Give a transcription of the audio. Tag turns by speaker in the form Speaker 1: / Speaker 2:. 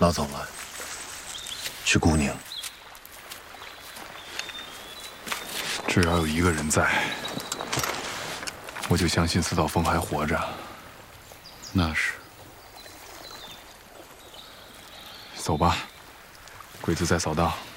Speaker 1: 拉走了，去孤宁。
Speaker 2: 只要有一个人在，我就相信司道峰还活着。
Speaker 3: 那是。
Speaker 2: 走吧，鬼子在扫荡。